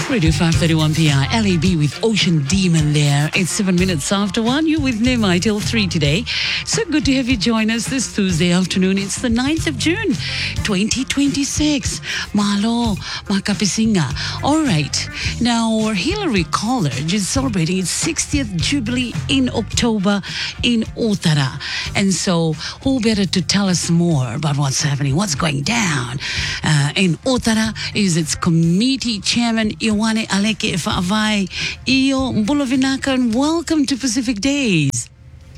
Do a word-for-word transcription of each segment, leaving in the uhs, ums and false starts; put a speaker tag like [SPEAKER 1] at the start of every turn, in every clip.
[SPEAKER 1] Radio five thirty-one P R, L A B with Ocean Demon there. It's seven minutes after one. You're with Nima till three today. So good to have you join us this Tuesday afternoon. It's the ninth of June, twenty twenty-six. Mahalo, makapisinga. All right. Now, Hillary College is celebrating its sixtieth Jubilee in October in Uttara. And so, who better to tell us more about what's happening, what's going down uh, in Uttara is its committee chairman, Iwane Aleke Fa'avai. Iyo Mbulavinaka, and welcome to Pacific Days.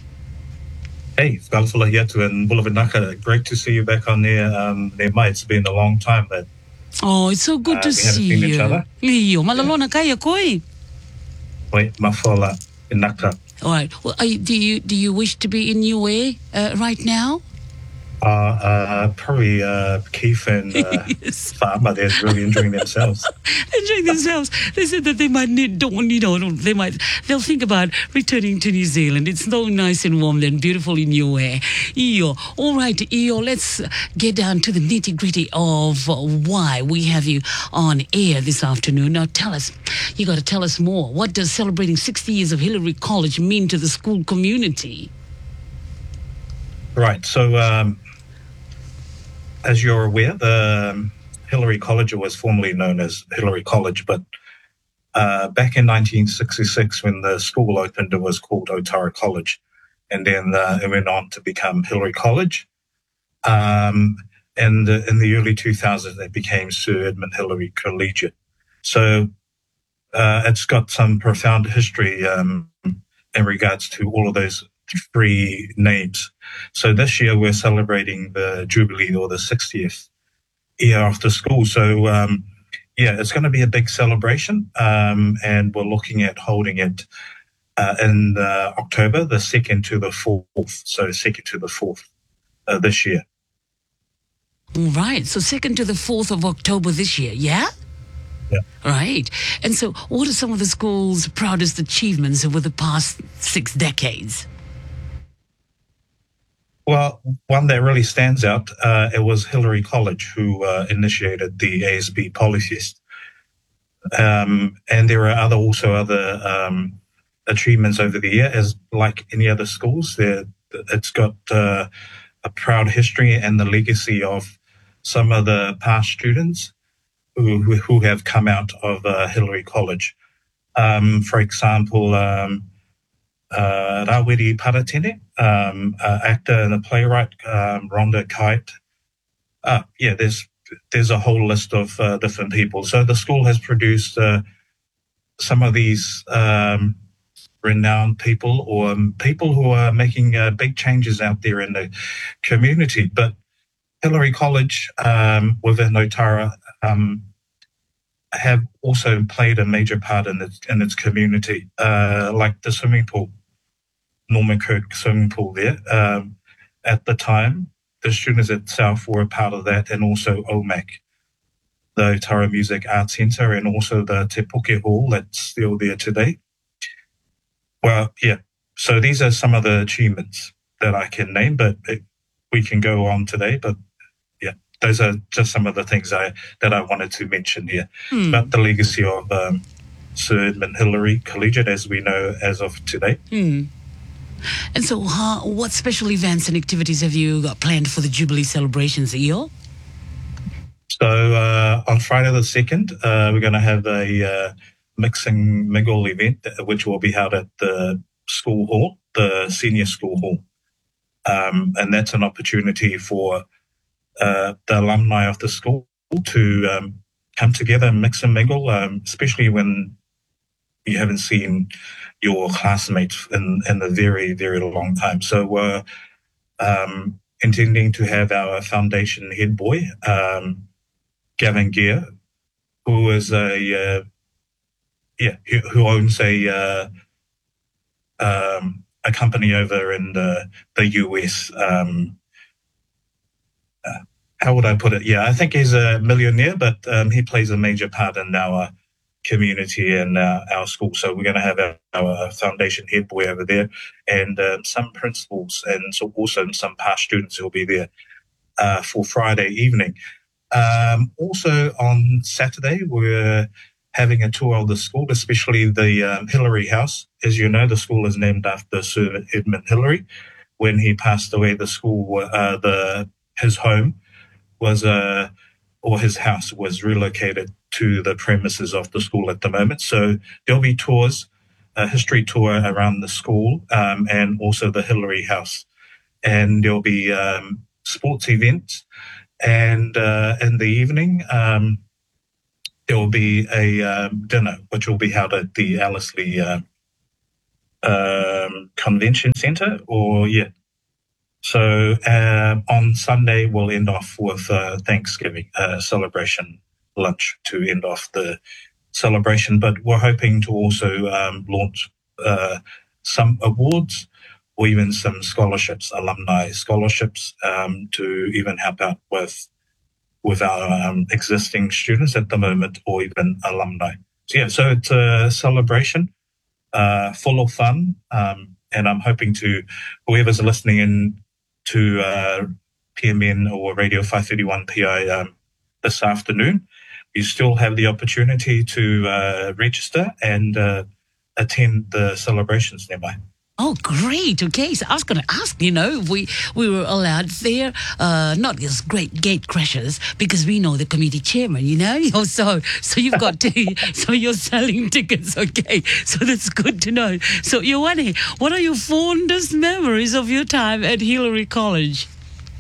[SPEAKER 2] Hey, Skalfula Yetu and Mbulavinaka. Great to see you back on there. Um, Nema, it's been a long time, but
[SPEAKER 1] oh, it's so good
[SPEAKER 2] uh,
[SPEAKER 1] to
[SPEAKER 2] we
[SPEAKER 1] see
[SPEAKER 2] haven't seen
[SPEAKER 1] you.
[SPEAKER 2] each other.
[SPEAKER 1] Iyo malalona kaya koi.
[SPEAKER 2] Wait, Mafola Inaka.
[SPEAKER 1] All right. Well, are you, do you do you wish to be in Niue uh, right now?
[SPEAKER 2] Uh, uh, probably uh, Keith and uh,
[SPEAKER 1] Yes.
[SPEAKER 2] Farmer, they're really enjoying themselves.
[SPEAKER 1] Enjoying themselves. They said that they might need, don't you know don't- they might they'll think about returning to New Zealand. It's so nice and warm and beautiful in Niue. Iyo. All right, Iyo. Let's get down to the nitty gritty of uh, why we have you on air this afternoon. Now, tell us. You got to tell us more. What does celebrating sixty years of Hillary College mean to the school community?
[SPEAKER 2] Right, so um, as you're aware, the um, Hillary College was formerly known as Hillary College, but uh, back in nineteen sixty-six, when the school opened, it was called Otara College, and then uh, it went on to become Hillary College. Um, and uh, in the early two thousands, it became Sir Edmund Hillary Collegiate. So uh, it's got some profound history um, in regards to all of those three names. So this year we're celebrating the Jubilee, or the sixtieth year after school. So um, yeah, it's going to be a big celebration, um, and we're looking at holding it uh, in uh, October, the second to the fourth. So second to the fourth uh, this year.
[SPEAKER 1] Right. So second to the fourth of October this year, yeah?
[SPEAKER 2] Yeah.
[SPEAKER 1] Right. And so what are some of the school's proudest achievements over the past six decades?
[SPEAKER 2] Well, one that really stands out, uh, it was Hillary College who uh, initiated the A S B Polyfest. Um, and there are other also other um, achievements over the year, as like any other schools. There, it's got uh, a proud history and the legacy of some of the past students who who, who have come out of uh, Hillary College. Um, for example, um, uh, Rawiri Paratene, um, uh, actor and a playwright, um, Rhonda Kite. Uh, yeah, there's there's a whole list of uh, different people. So the school has produced uh, some of these um, renowned people, or um, people who are making uh, big changes out there in the community. But Hillary College um, within Otara um, have also played a major part in its, in its community, uh, like the swimming pool, Norman Kirk swimming pool there. Um, at the time, the students itself were a part of that, and also O M A C, the Otara Music Arts Centre, and also the Te Puke Hall that's still there today. Well, yeah, so these are some of the achievements that I can name, but it, we can go on today, but yeah, those are just some of the things I that I wanted to mention here.
[SPEAKER 1] Hmm.
[SPEAKER 2] About the legacy of um, Sir Edmund Hillary Collegiate, as we know as of today.
[SPEAKER 1] Hmm. And so how, what special events and activities have you got planned for the Jubilee celebrations, Iyo?
[SPEAKER 2] So uh, on Friday the second, uh, we're going to have a uh, mixing mingle event, which will be held at the school hall, the senior school hall. Um, and that's an opportunity for uh, the alumni of the school to um, come together and mix and mingle, um, especially when you haven't seen your classmates in, in a very, very long time. So we're um, intending to have our foundation head boy, um, Gavin Gear, who is a, uh, yeah, who, who owns a, uh, um, a company over in the, the U S. Um, uh, how would I put it? Yeah, I think he's a millionaire, but um, he plays a major part in our community and uh, our school. So we're going to have our, our foundation head boy over there, and uh, some principals, and so also some past students who will be there uh, for Friday evening. Um, also on Saturday, we're having a tour of the school, especially the um, Hillary House. As you know, the school is named after Sir Edmund Hillary. When he passed away, the school, uh, the his home was, uh, or his house was relocated to the premises of the school at the moment. So there'll be tours, a history tour around the school, um, and also the Hillary House. And there'll be um, sports events. And uh, in the evening, um, there will be a um, dinner, which will be held at the Ellerslie uh, um, Convention Centre, or yeah. So um, on Sunday, we'll end off with uh, Thanksgiving uh, celebration lunch to end off the celebration. But we're hoping to also um, launch uh, some awards or even some scholarships, alumni scholarships, um, to even help out with with our um, existing students at the moment, or even alumni. So yeah, so it's a celebration uh, full of fun, um, and I'm hoping to whoever's listening in to uh, P M N or Radio five thirty-one P I um, this afternoon, you still have the opportunity to uh, register and uh, attend the celebrations nearby.
[SPEAKER 1] Oh, great. Okay, so I was going to ask, you know, if we, we were allowed there, uh, not as great gate crashers, because we know the committee chairman, you know, so so you've got to, so you're selling tickets, okay, so that's good to know. So, Ioane, what are your fondest memories of your time at Hillary College?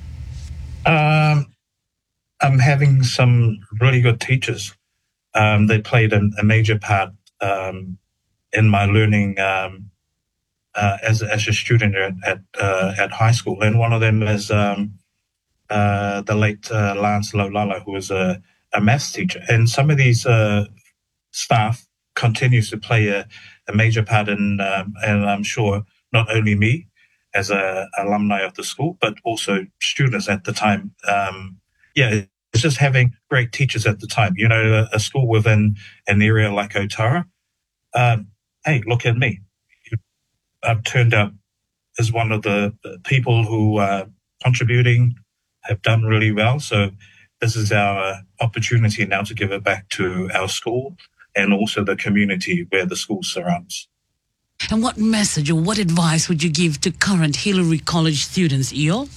[SPEAKER 2] Um, I'm having some really good teachers. Um, they played a, a major part um, in my learning um Uh, as as a student at at, uh, at high school, and one of them is um, uh, the late uh, Lance Laulala, who was a, a maths teacher. And some of these uh, staff continues to play a, a major part in, um, and I'm sure not only me as a alumni of the school, but also students at the time. Um, yeah, it's just having great teachers at the time. You know, a, a school within an area like Otara. Um, hey, look at me. I've turned out as one of the people who are contributing, have done really well. So this is our opportunity now to give it back to our school and also the community where the school surrounds.
[SPEAKER 1] And what message or what advice would you give to current Hillary College students, Io?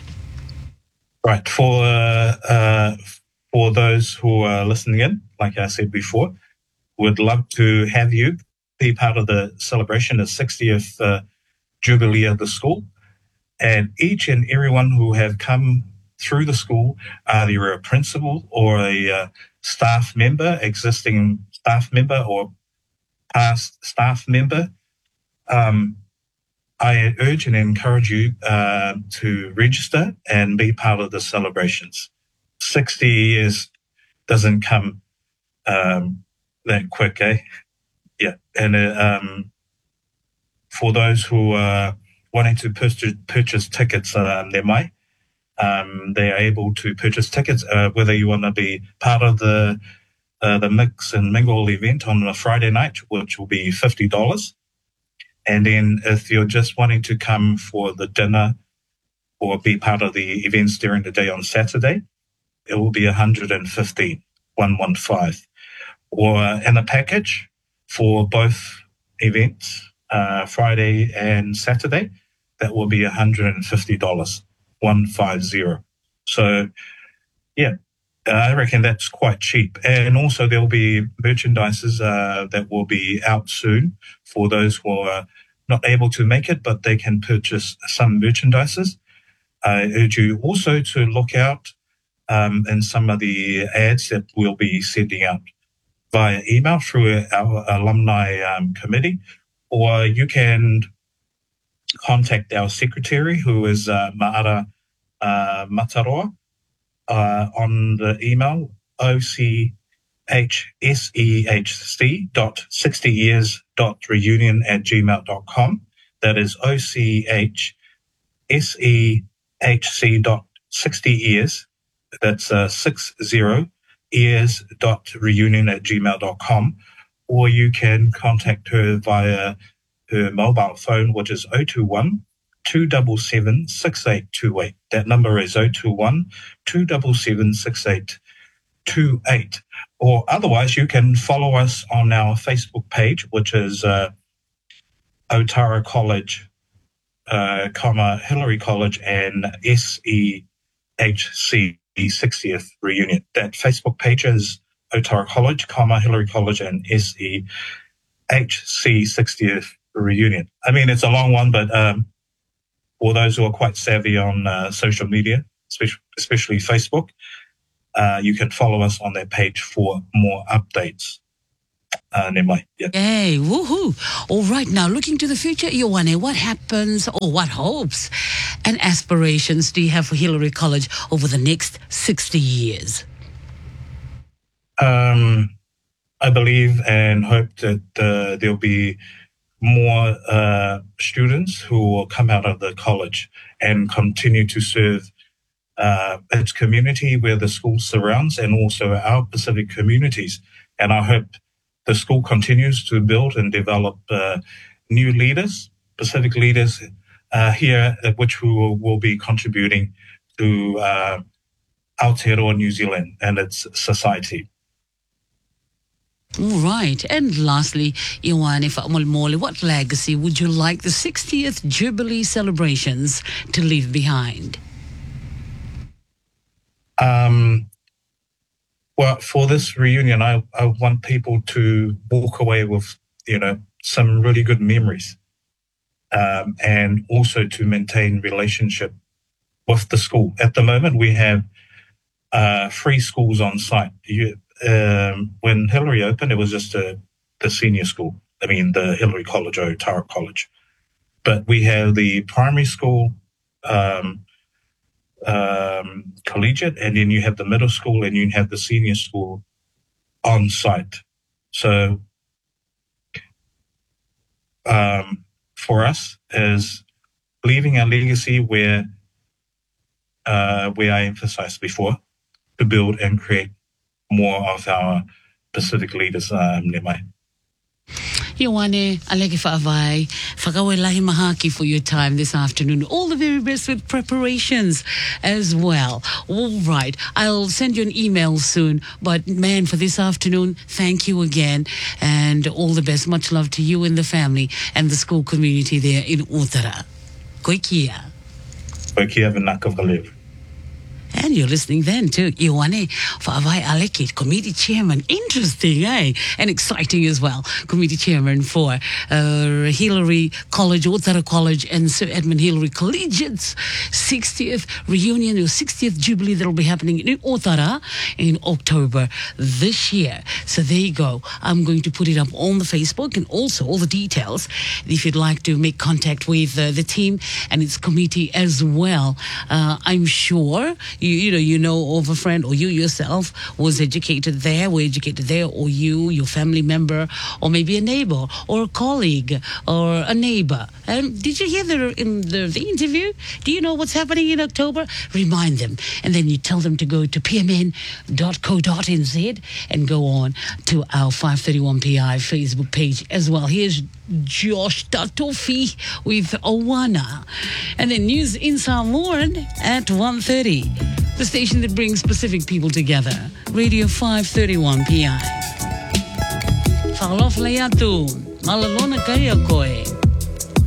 [SPEAKER 2] Right. For, uh, uh, for those who are listening in, like I said before, would love to have you be part of the celebration, the sixtieth uh, Jubilee of the school. And each and everyone who have come through the school, either you're a principal or a uh, staff member, existing staff member or past staff member, um, I urge and encourage you uh, to register and be part of the celebrations. sixty years doesn't come um, that quick, eh? Yeah, and uh, um, for those who are wanting to purchase, purchase tickets, um, they might. Um, they are able to purchase tickets, uh, whether you want to be part of the uh, the mix and mingle event on a Friday night, which will be fifty dollars. And then if you're just wanting to come for the dinner or be part of the events during the day on Saturday, it will be one hundred fifteen, one hundred fifteen. Or in a package, for both events, uh, Friday and Saturday, that will be one hundred fifty dollars, one hundred fifty. So, yeah, I reckon that's quite cheap. And also there will be merchandises uh, that will be out soon for those who are not able to make it, but they can purchase some merchandises. I urge you also to look out um, in some of the ads that we'll be sending out via email through our alumni um, committee, or you can contact our secretary, who is uh, Ma'ara uh, Mataroa, uh, on the email O C H S E H C dot sixty years dot reunion at gmail dot com. That is O C H S E H C dot sixty years. That's uh, six zero. ears dot reunion at gmail dot com, or you can contact her via her mobile phone, which is zero two one, two seven seven, six eight two eight. That number is zero two one, two seven seven, six eight two eight. or otherwise, you can follow us on our Facebook page, which is uh, Otara College, uh, comma, Hillary College, and S E H C sixtieth Reunion. That Facebook page is Otara College, comma, Hillary College, and S E H C sixtieth Reunion. I mean, it's a long one, but um, for those who are quite savvy on uh, social media, especially, especially Facebook, uh, you can follow us on that page for more updates. Uh, Nemai, yeah.
[SPEAKER 1] Hey, woohoo. All right, now looking to the future, Ioane, what happens or what hopes and aspirations do you have for Hillary College over the next sixty years?
[SPEAKER 2] Um, I believe and hope that uh, there'll be more uh, students who will come out of the college and continue to serve uh, its community where the school surrounds and also our Pacific communities. And I hope the school continues to build and develop uh, new leaders, Pacific leaders uh, here, which we will, will be contributing to uh, Aotearoa New Zealand and its society.
[SPEAKER 1] All right. And lastly, Ioane Fa'amolmole, what legacy would you like the sixtieth Jubilee celebrations to leave behind?
[SPEAKER 2] Um, well, for this reunion, I, I want people to walk away with, you know, some really good memories, um, and also to maintain relationship with the school. At the moment, we have uh, three schools on site. You, Um, when Hillary opened, it was just a, the senior school. I mean, the Hillary College, Otara College. But we have the primary school, um, um, collegiate, and then you have the middle school, and you have the senior school on site. So um, for us, is leaving a legacy where, uh, where I emphasized before, to build and create more of our Pacific leaders, um, Nemai.
[SPEAKER 1] Ioane, aleke whaavai, whakawelahi mahaki for your time this afternoon. All the very best with preparations as well. All right, I'll send you an email soon. But man, for this afternoon, thank you again. And all the best. Much love to you and the family and the school community there in Otara. Koe kia.
[SPEAKER 2] Koe kia vinaka.
[SPEAKER 1] And you're listening then to Ioane Fa'avai Aleke, committee chairman. Interesting, eh? And exciting as well. Committee chairman for uh, Hillary College, Otara College, and Sir Edmund Hillary Collegiate's sixtieth reunion, or sixtieth Jubilee that will be happening in Otara in October this year. So there you go. I'm going to put it up on the Facebook and also all the details if you'd like to make contact with uh, the team and its committee as well. Uh, I'm sure You, you know, you know of a friend, or you yourself was educated there, were educated there, or you, your family member, or maybe a neighbor, or a colleague, or a neighbor. Um, did you hear the, in the, the interview? Do you know what's happening in October? Remind them. And then you tell them to go to p m n dot co dot n z and go on to our five thirty-one P I Facebook page as well. Here's Josh Tatofi with Owana. And then news in Samoan at one thirty. The station that brings Pacific people together. Radio five thirty-one P I. Whakalofle atu. Malalona kaya koe.